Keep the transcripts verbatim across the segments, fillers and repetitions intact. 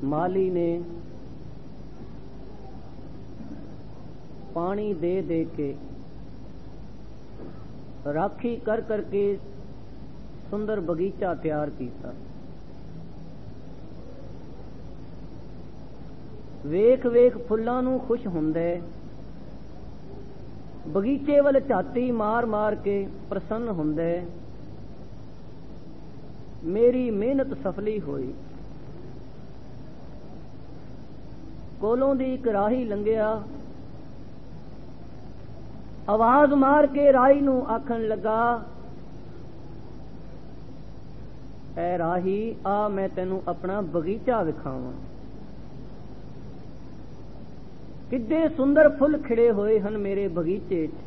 माली ने पानी दे दे के राखी कर करके सुंदर बगीचा तैयार किया। वेख वेख फुल्लां नूं खुश हुंदे, बगीचे वाल झाती मार मार के प्रसन्न हुंदे। मेरी मेहनत सफली हुई। कोलों दी एक राही लंघिया, आवाज मार के राही नूं आखन लगा, ऐ राही आ मैं तैनूं अपना बगीचा विखावां। किड्डे सुंदर फुल खिड़े होए हन मेरे बगीचे च।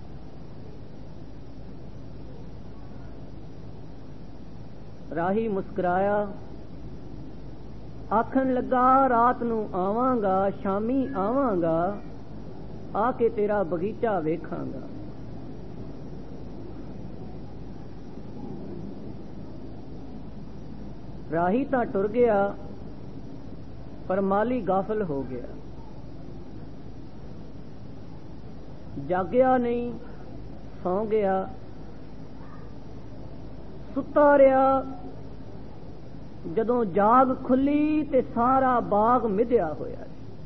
राही मुस्कुराया, आखन लगा रात नूं आवांगा, शामी आवांगा, आके तेरा बगीचा वेखांगा। राही तां टुर गया, पर माली गाफिल हो गया। जागया नहीं, सौ गया, सुता रहा। जदों जाग खुली ते सारा बाग मिध्या होया।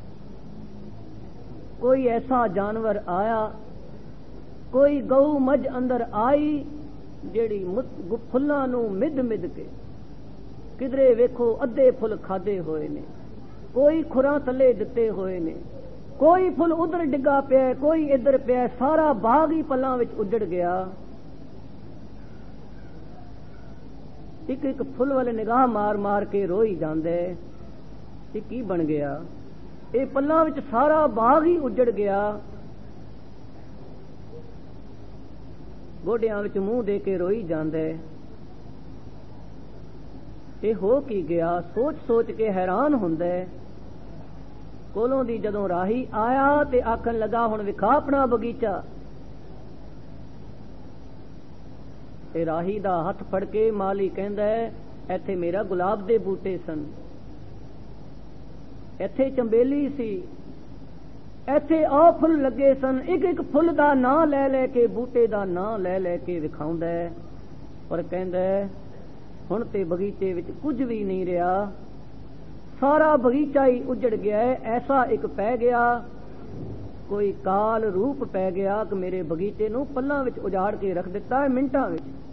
कोई ऐसा जानवर आया, कोई गऊ मझ अंदर आई जेड़ी फुल्लां नूं मिध मिध के, किधरे वेखो अद्धे फुल खादे होए ने, कोई खुरां थले दिते होए ने, कोई फुल उधर डिगा पिया, कोई इधर पिया, सारा बाग ही पल्लां विच उजड़ गया। एक एक फुल वाले निगाह मार मार के रोई जांदे, ये की बन गया? ये पल्लां विच सारा बाग ही उजड़ गया। गोडियां विच मूंह दे के रोई जांदे, ये हो की गया? सोच सोच के हैरान हुंदे। कोलों दी जदों राही आया ते आखन लगा हुण विखा अपना बगीचा। ते राही दा हथ फड़ के माली कहंदा है, इत्थे मेरा गुलाब दे बूटे सन, इत्थे चंबेली सी, इत्थे आ फुल लगे सन। एक एक फुल दा नां लै लै के, बूटे दा नां लै लै के विखाउंदा है, पर कहंदा है हुण ते बगीचे विच कुछ भी नहीं रहा, सारा बगीचा ही उजड़ गया है। ऐसा एक पै गया, कोई काल रूप पै गया कि मेरे बगीचे नूं पल्लां विच उजाड़ के रख दिता है मिंटां विच।